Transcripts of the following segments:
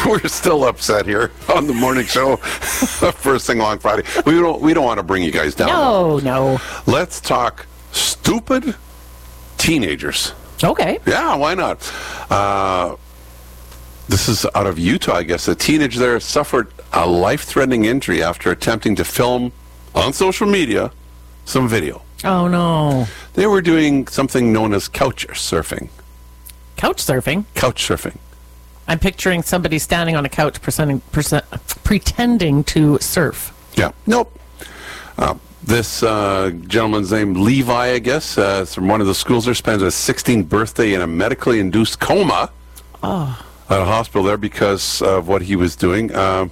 We're still upset here on the morning show. First thing along Friday. We don't want to bring you guys down. No. Let's talk stupid teenagers. Okay. Yeah, why not? This is out of Utah, I guess. A teenager there suffered a life-threatening injury after attempting to film on social media some video. Oh, no. They were doing something known as couch surfing. Couch surfing? Couch surfing. I'm picturing somebody standing on a couch pretending to surf. Yeah. Nope. This gentleman's name, Levi, I guess, from one of the schools there, spends his 16th birthday in a medically induced coma at a hospital there because of what he was doing.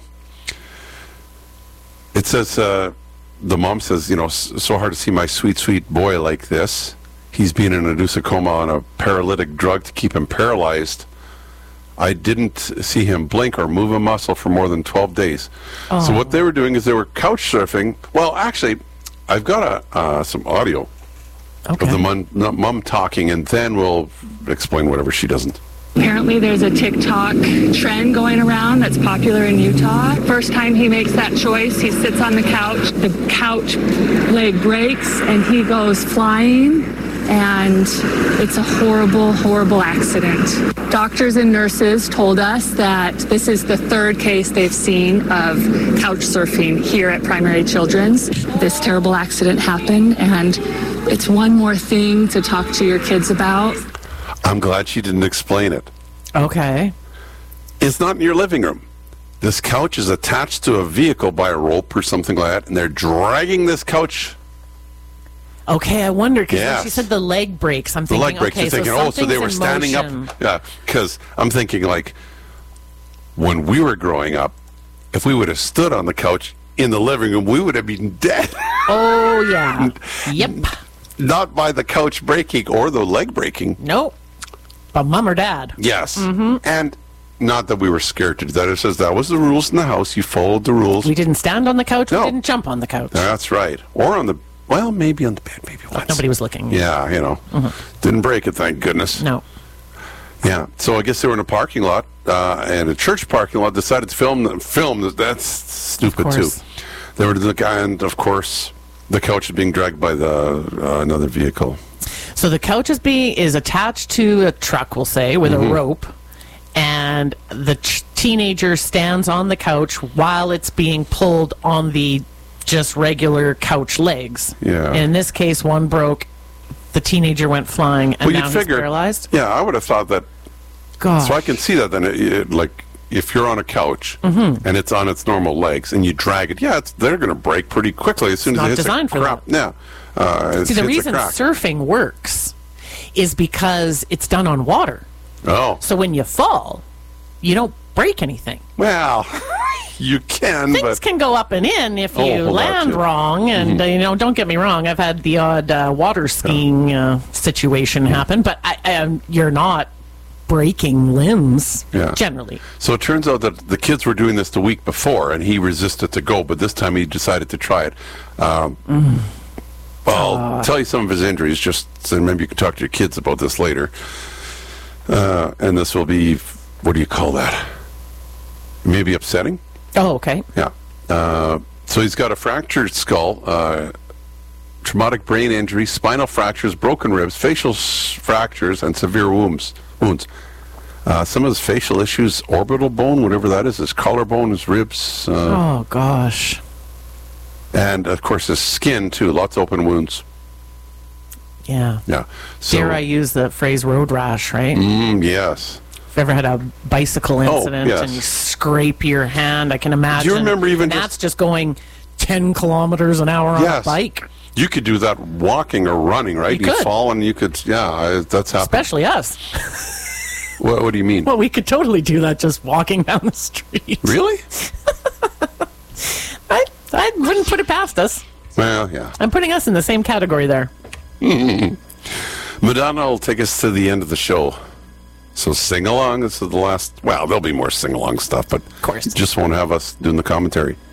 It says, the mom says, so hard to see my sweet, sweet boy like this. He's been in an induced coma on a paralytic drug to keep him paralyzed. I didn't see him blink or move a muscle for more than 12 days. So what they were doing is they were couch surfing. Well, actually, I've got some audio of the mom talking, and then we'll explain whatever she doesn't. Apparently there's a TikTok trend going around that's popular in Utah. First time he makes that choice, he sits on the couch leg breaks, and he goes flying, and it's a horrible, horrible accident. Doctors and nurses told us that this is the third case they've seen of couch surfing here at Primary Children's. This terrible accident happened, and it's one more thing to talk to your kids about. I'm glad she didn't explain it. Okay. It's not in your living room. This couch is attached to a vehicle by a rope or something like that, and they're dragging this couch. Okay, I wonder, because when she said the leg breaks, I'm thinking, the leg breaks, okay, you're thinking, so they were standing up. Yeah, because I'm thinking, like, when we were growing up, if we would have stood on the couch in the living room, we would have been dead. Oh, yeah. Yep. Not by the couch breaking or the leg breaking. Nope. But mom or dad. Yes. Mm-hmm. And not that we were scared to do that. It says that was the rules in the house. You followed the rules. We didn't stand on the couch. No. We didn't jump on the couch. That's right. Or on the, well, maybe on the bed, maybe once. Nobody was looking. Yeah, Didn't break it, thank goodness. No. Yeah. So I guess they were in a parking lot, and a church parking lot, decided to film. That's stupid, too. They were the guy, and of course, the couch is being dragged by another vehicle. So the couch is attached to a truck, we'll say, with a rope, and the teenager stands on the couch while it's being pulled on the just regular couch legs. Yeah. And in this case, one broke. The teenager went flying, and now he's paralyzed. Yeah, I would have thought that. Gosh. So I can see that then, like, if you're on a couch and it's on its normal legs and you drag it, they're going to break pretty quickly as soon as it hits designed for that. Yeah. See, the reason surfing works is because it's done on water. Oh. So when you fall, you don't break anything. Well, you can. Things can go up and in if you land wrong. And, don't get me wrong, I've had the odd water skiing situation happen, but you're not breaking limbs, generally. So it turns out that the kids were doing this the week before, and he resisted to go, but this time he decided to try it. Well, I'll tell you some of his injuries, just so maybe you can talk to your kids about this later. And this will be, what do you call that? Maybe upsetting? Oh, okay. Yeah. So he's got a fractured skull, traumatic brain injury, spinal fractures, broken ribs, facial fractures, and severe wounds. Some of his facial issues, orbital bone, whatever that is, his collarbone, his ribs. Oh, gosh. And, of course, his skin, too. Lots of open wounds. Yeah. Yeah. So, dare I use the phrase road rash, right? Yes. If you ever had a bicycle incident and you scrape your hand, I can imagine. Do you remember even that's just going 10 kilometers an hour on a bike? You could do that walking or running, right? You fall and you could, that's happening. Especially us. What do you mean? Well, we could totally do that just walking down the street. Really? I wouldn't put it past us. Well, yeah. I'm putting us in the same category there. Madonna will take us to the end of the show. So sing along. This is the last. Well, there'll be more sing along stuff, but of course, just won't have us doing the commentary.